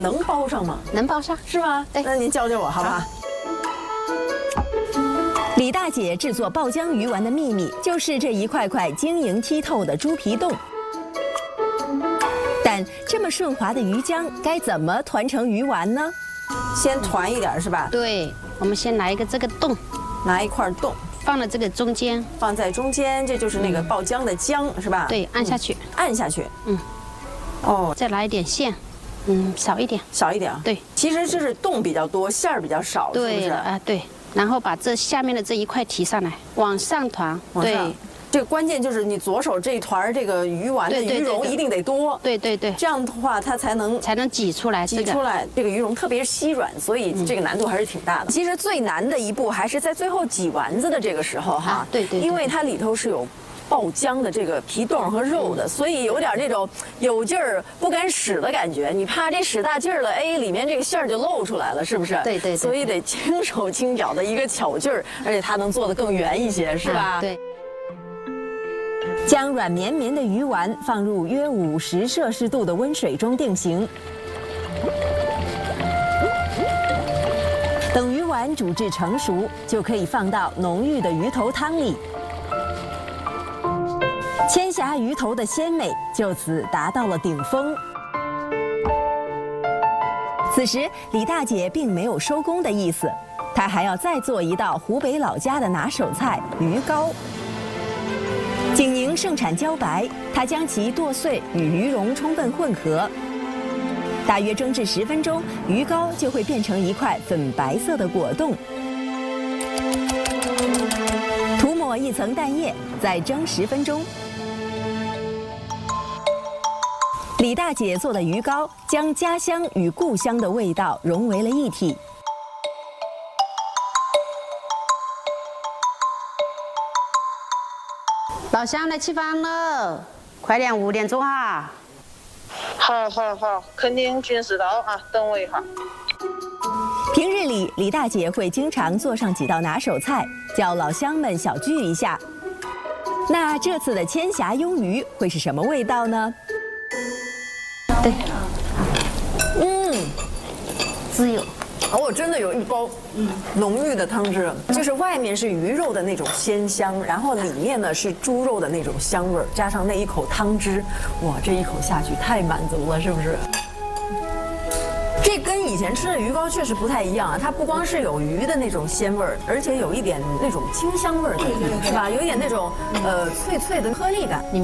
能包上吗？ 能包上， 是吗？ 对， 那您教教我好吧？ 李大姐制作爆浆鱼丸的秘密，就是这一块块晶莹剔透的猪皮冻。但这么顺滑的鱼浆，该怎么团成鱼丸呢？ 先团一点是吧？ 对，我们先来一个这个冻， 拿一块冻放到这个中间， 放在中间，这就是那个爆浆的浆是吧？ 对，按下去， 按下去。 嗯， 哦， 再来一点馅，少一点， 少一点。 对， 其实这是冻比较多，馅儿比较少，是不是？ 对了啊，对。然后把这下面的这一块提上来，往上团。对， 这个关键就是你左手这一团这个鱼丸的鱼蓉一定得多。 对对对， 这样的话它才能挤出来。 挤出来这个鱼蓉特别稀软，所以这个难度还是挺大的。其实最难的一步还是在最后挤丸子的这个时候哈。 对对。 因为它里头是有爆浆的这个皮冻和肉的，所以有点那种有劲儿不敢使的感觉。你怕这使大劲儿了，哎，里面这个馅儿就露出来了，是不是？ 对对。 所以得轻手轻脚的一个巧劲儿，而且它能做得更圆一些，是吧？ 对。 将软绵绵的鱼丸放入约50摄氏度的温水中定型。等鱼丸煮至成熟，就可以放到浓郁的鱼头汤里。千霞鱼头的鲜美就此达到了顶峰。此时，李大姐并没有收工的意思，她还要再做一道湖北老家的拿手菜——鱼糕。景宁盛产茭白，她将其剁碎，与鱼蓉充分混合。大约蒸至10分钟，鱼糕就会变成一块粉白色的果冻。涂抹一层蛋液，再蒸10分钟。李大姐做的鱼糕将家乡与故乡的味道融为了一体。 老乡来吃饭了，快点5点钟哈。 好，肯定准时到啊，等我一下。 平日里，李大姐会经常做上几道拿手菜，叫老乡们小聚一下。那这次的千霞鳙鱼会是什么味道呢？ 对， 滋有。哦，真的有一包浓郁的汤汁，就是外面是鱼肉的那种鲜香，然后里面呢是猪肉的那种香味儿，加上那一口汤汁，哇，这一口下去太满足了，是不是？这跟以前吃的鱼糕确实不太一样啊，它不光是有鱼的那种鲜味儿，而且有一点那种清香味儿在里面，是吧？有一点那种脆脆的颗粒感。